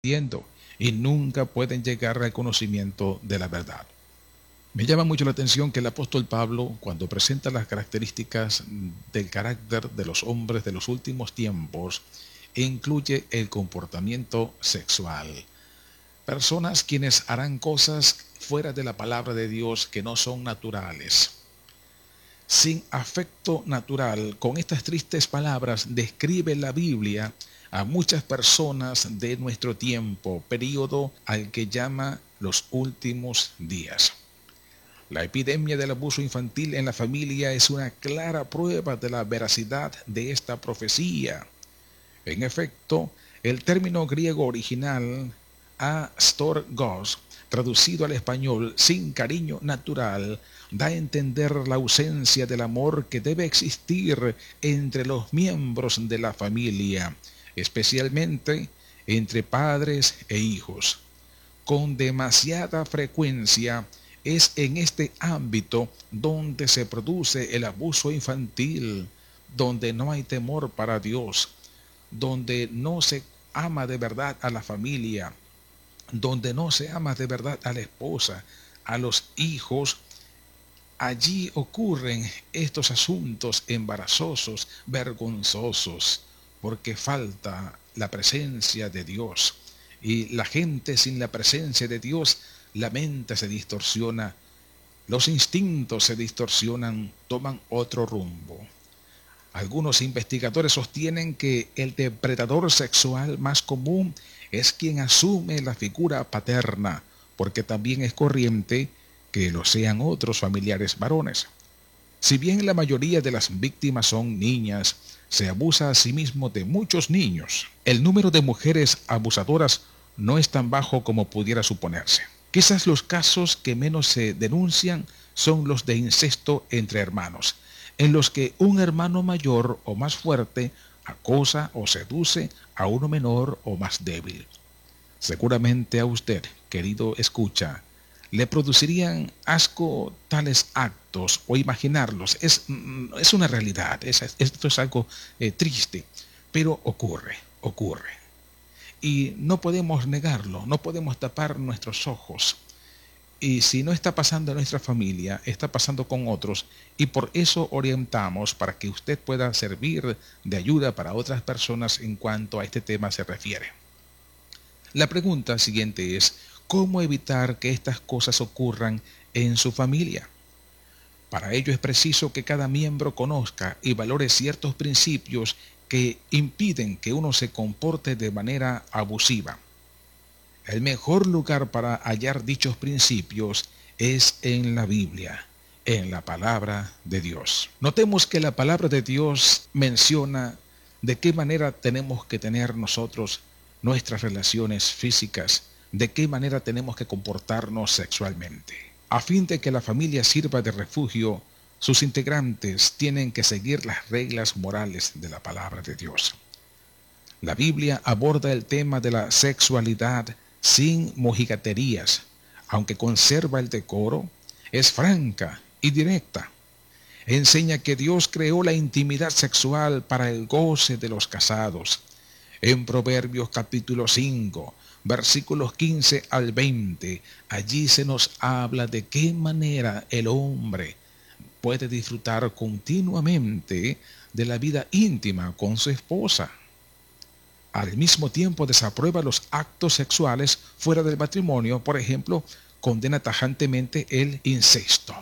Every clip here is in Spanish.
y nunca pueden llegar al conocimiento de la verdad. Me llama mucho la atención que el apóstol Pablo, cuando presenta las características del carácter de los hombres de los últimos tiempos, incluye el comportamiento sexual. Personas quienes harán cosas fuera de la palabra de Dios que no son naturales. Sin afecto natural, con estas tristes palabras describe la Biblia a muchas personas de nuestro tiempo, periodo al que llama los últimos días. La epidemia del abuso infantil en la familia es una clara prueba de la veracidad de esta profecía. En efecto, el término griego original astorgos, traducido al español sin cariño natural, da a entender la ausencia del amor que debe existir entre los miembros de la familia, especialmente entre padres e hijos. Con demasiada frecuencia es en este ámbito donde se produce el abuso infantil, donde no hay temor para Dios, donde no se ama de verdad a la familia, donde no se ama de verdad a la esposa, a los hijos. Allí ocurren estos asuntos embarazosos, vergonzosos, porque falta la presencia de Dios. Y la gente sin la presencia de Dios, la mente se distorsiona, los instintos se distorsionan, toman otro rumbo. Algunos investigadores sostienen que el depredador sexual más común es quien asume la figura paterna, porque también es corriente que lo sean otros familiares varones. Si bien la mayoría de las víctimas son niñas, se abusa a sí mismo de muchos niños. El número de mujeres abusadoras no es tan bajo como pudiera suponerse. Quizás los casos que menos se denuncian son los de incesto entre hermanos, en los que un hermano mayor o más fuerte acosa o seduce a uno menor o más débil. Seguramente a usted, querido escucha, le producirían asco tales actos o imaginarlos. Es una realidad, esto es algo triste, pero ocurre. Y no podemos negarlo, no podemos tapar nuestros ojos. Y si no está pasando en nuestra familia, está pasando con otros, y por eso orientamos para que usted pueda servir de ayuda para otras personas en cuanto a este tema se refiere. La pregunta siguiente es, ¿cómo evitar que estas cosas ocurran en su familia? Para ello es preciso que cada miembro conozca y valore ciertos principios que impiden que uno se comporte de manera abusiva. El mejor lugar para hallar dichos principios es en la Biblia, en la palabra de Dios. Notemos que la palabra de Dios menciona de qué manera tenemos que tener nosotros nuestras relaciones físicas, de qué manera tenemos que comportarnos sexualmente. A fin de que la familia sirva de refugio, sus integrantes tienen que seguir las reglas morales de la palabra de Dios. La Biblia aborda el tema de la sexualidad sin mojigaterías, aunque conserva el decoro, es franca y directa. Enseña que Dios creó la intimidad sexual para el goce de los casados. En Proverbios capítulo 5, versículos 15 al 20, allí se nos habla de qué manera el hombre puede disfrutar continuamente de la vida íntima con su esposa. Al mismo tiempo desaprueba los actos sexuales fuera del matrimonio, por ejemplo, condena tajantemente el incesto.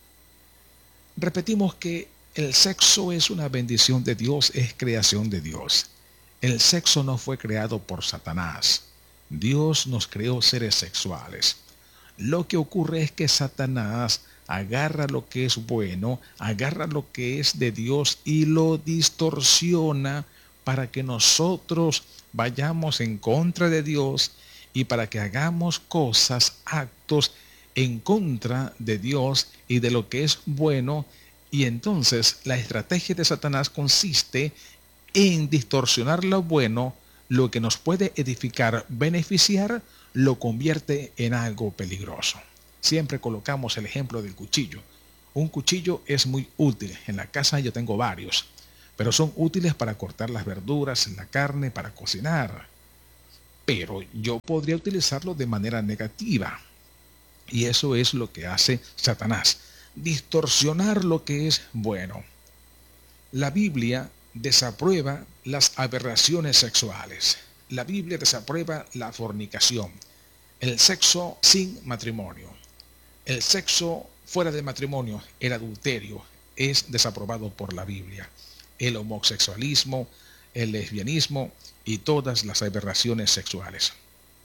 Repetimos que el sexo es una bendición de Dios, es creación de Dios. El sexo no fue creado por Satanás. Dios nos creó seres sexuales. Lo que ocurre es que Satanás agarra lo que es bueno, agarra lo que es de Dios y lo distorsiona para que nosotros vayamos en contra de Dios y para que hagamos cosas, actos en contra de Dios y de lo que es bueno. Y entonces la estrategia de Satanás consiste en distorsionar lo bueno, lo que nos puede edificar, beneficiar, lo convierte en algo peligroso. Siempre colocamos el ejemplo del cuchillo. Un cuchillo es muy útil. En la casa yo tengo varios, pero son útiles para cortar las verduras, la carne, para cocinar. pero yo podría utilizarlo de manera negativa. Y eso es lo que hace Satanás, distorsionar lo que es bueno. La Biblia desaprueba las aberraciones sexuales. La Biblia desaprueba la fornicación, el sexo sin matrimonio. El sexo fuera de matrimonio, el adulterio, es desaprobado por la Biblia. El homosexualismo, el lesbianismo y todas las aberraciones sexuales.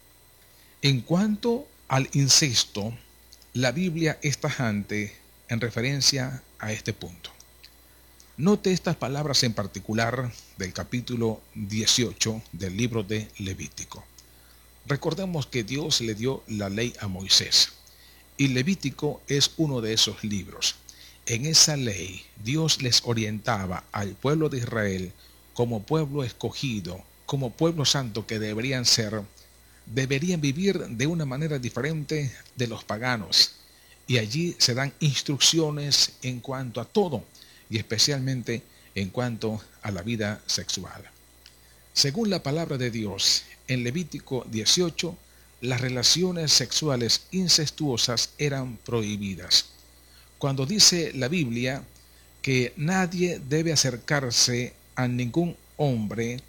En cuanto al incesto, la Biblia es tajante en referencia a este punto. Note estas palabras en particular del capítulo 18 del libro de Levítico. Recordemos que Dios le dio la ley a Moisés y Levítico es uno de esos libros. En esa ley Dios les orientaba al pueblo de Israel como pueblo escogido, como pueblo santo que deberían ser. Deberían vivir de una manera diferente de los paganos. Y allí se dan instrucciones en cuanto a todo, y especialmente en cuanto a la vida sexual. Según la palabra de Dios, en Levítico 18, las relaciones sexuales incestuosas eran prohibidas. Cuando dice la Biblia que nadie debe acercarse a ningún hombre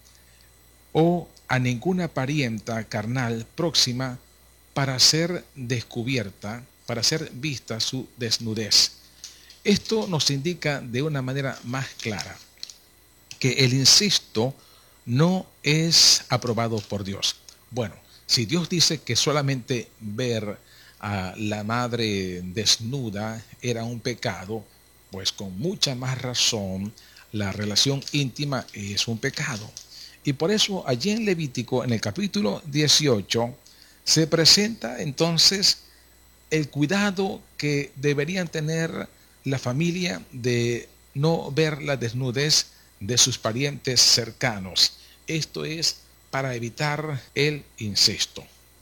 o a ninguna parienta carnal próxima para ser descubierta, para ser vista su desnudez. Esto nos indica de una manera más clara que el incesto no es aprobado por Dios. Bueno, si Dios dice que solamente ver a la madre desnuda era un pecado, pues con mucha más razón la relación íntima es un pecado. Y por eso allí en Levítico, en el capítulo 18, se presenta entonces el cuidado que deberían tener la familia de no ver la desnudez de sus parientes cercanos. Esto es para evitar el incesto.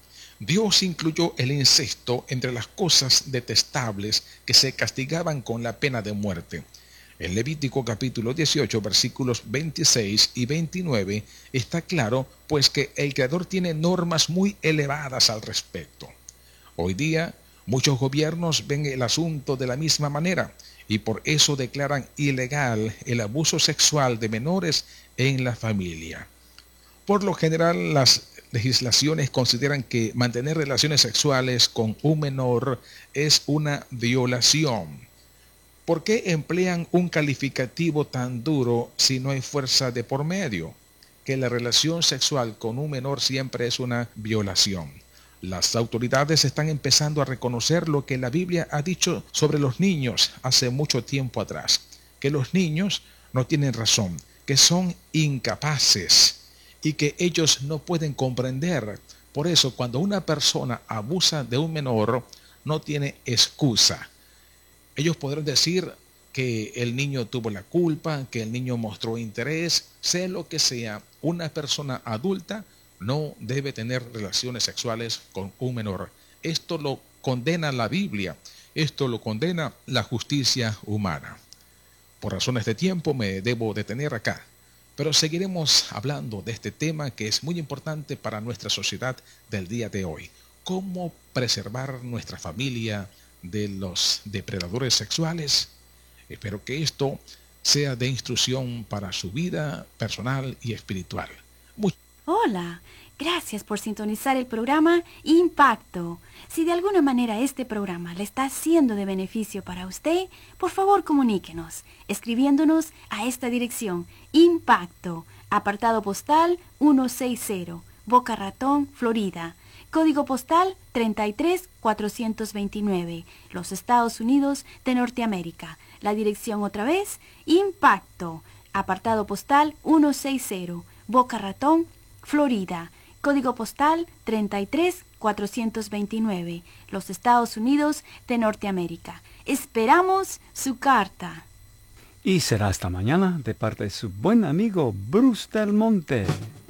Dios incluyó el incesto entre las cosas detestables que se castigaban con la pena de muerte. En Levítico capítulo 18, versículos 26 y 29 está claro, pues que el Creador tiene normas muy elevadas al respecto. Hoy día, muchos gobiernos ven el asunto de la misma manera y por eso declaran ilegal el abuso sexual de menores en la familia. Por lo general, las legislaciones consideran que mantener relaciones sexuales con un menor es una violación. ¿Por qué emplean un calificativo tan duro si no hay fuerza de por medio? Que la relación sexual con un menor siempre es una violación. Las autoridades están empezando a reconocer lo que la Biblia ha dicho sobre los niños hace mucho tiempo atrás, que los niños no tienen razón, que son incapaces y que ellos no pueden comprender. Por eso, cuando una persona abusa de un menor, no tiene excusa. Ellos podrán decir que el niño tuvo la culpa, que el niño mostró interés, sea lo que sea, una persona adulta no debe tener relaciones sexuales con un menor. Esto lo condena la Biblia, esto lo condena la justicia humana. Por razones de tiempo me debo detener acá, pero seguiremos hablando de este tema que es muy importante para nuestra sociedad del día de hoy. ¿Cómo preservar nuestra familia de los depredadores sexuales? Espero que esto sea de instrucción para su vida personal y espiritual. Hola, gracias por sintonizar el programa Impacto. Si de alguna manera este programa le está siendo de beneficio para usted, por favor comuníquenos, escribiéndonos a esta dirección: Impacto, apartado postal 160, Boca Ratón, Florida. Código postal 33429, los Estados Unidos de Norteamérica. La dirección otra vez: Impacto, apartado postal 160, Boca Ratón, Florida. Código postal 33429, los Estados Unidos de Norteamérica. Esperamos su carta. Y será hasta mañana de parte de su buen amigo Bruce Del Monte.